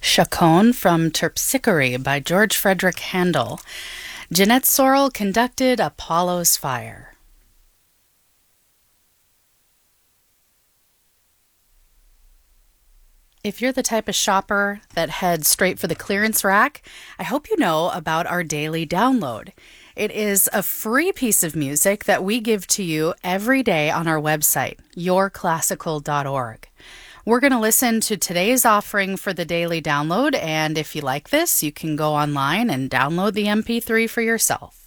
Chaconne from Terpsichore by George Frederick Handel. Jeanette Sorrell conducted Apollo's Fire. If you're the type of shopper that heads straight for the clearance rack, I hope you know about our daily download. It is a free piece of music that we give to you every day on our website, yourclassical.org. We're going to listen to today's offering for the daily download, and if you like this, you can go online and download the MP3 for yourself.